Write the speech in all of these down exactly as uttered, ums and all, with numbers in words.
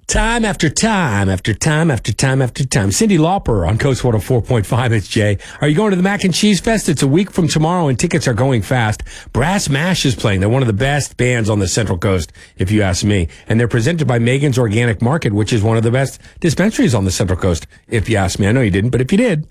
Time after time after time after time after time. Cyndi Lauper on Coast one oh four point five. It's Jay. Are you going to the Mac and Cheese Fest? It's a week from tomorrow and tickets are going fast. Brass Mash is playing. They're one of the best bands on the Central Coast, if you ask me. And they're presented by Megan's Organic Market, which is one of the best dispensaries on the Central Coast, if you ask me. I know you didn't, but if you did.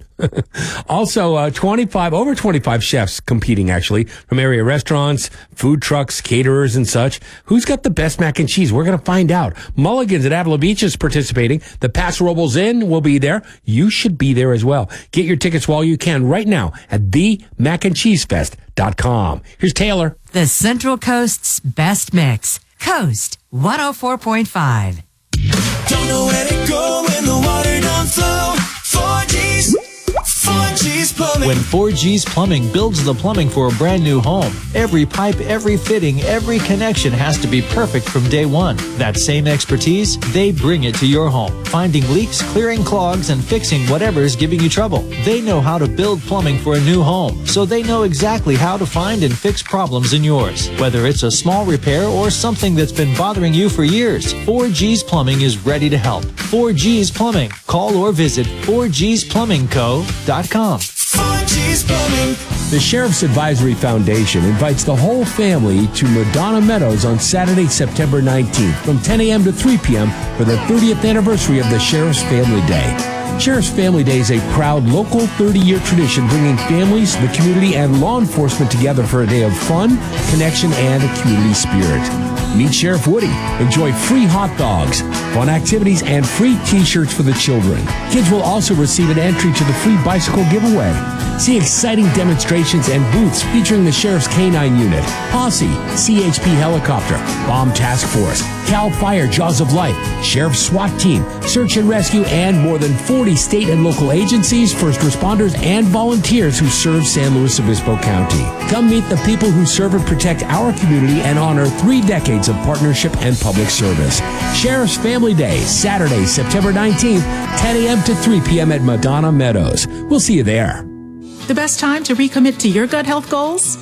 Also, uh, twenty-five, over twenty-five chefs competing, actually, from area restaurants, food trucks, caterers, and such. Who's got the best mac and cheese? We're going to find out. Mulligan's at Avila Beach is participating. The Paso Robles Inn will be there. You should be there as well. Get your tickets while you can right now at the mac and cheese fest dot com. Here's Taylor. The Central Coast's best mix. Coast one oh four point five. Don't know where to go when the water don't flow. four G's. four G's Plumbing. When four G's Plumbing builds the plumbing for a brand new home, every pipe, every fitting, every connection has to be perfect from day one. That same expertise, they bring it to your home, finding leaks, clearing clogs, and fixing whatever's giving you trouble. They know how to build plumbing for a new home, so they know exactly how to find and fix problems in yours. Whether it's a small repair or something that's been bothering you for years, four G's Plumbing is ready to help. four G's Plumbing. Call or visit four G's Plumbing Co dot com. four G's Plumbing. The Sheriff's Advisory Foundation invites the whole family to Madonna Meadows on Saturday, September nineteenth from ten a.m. to three p.m. for the thirtieth anniversary of the Sheriff's Family Day. Sheriff's Family Day is a proud local thirty-year tradition bringing families, the community, and law enforcement together for a day of fun, connection, and a community spirit. Meet Sheriff Woody. Enjoy free hot dogs, fun activities, and free T-shirts for the children. Kids will also receive an entry to the free bicycle giveaway. See exciting demonstrations and booths featuring the Sheriff's K nine Unit, Posse, C H P Helicopter, Bomb Task Force, Cal Fire, Jaws of Life, Sheriff's SWAT Team, Search and Rescue, and more than forty state and local agencies, first responders, and volunteers who serve San Luis Obispo County. Come meet the people who serve and protect our community and honor three decades of partnership and public service. Sheriff's Family Day, Saturday, September nineteenth, ten a.m. to three p.m. at Madonna Meadows. We'll see you there. The best time to recommit to your gut health goals?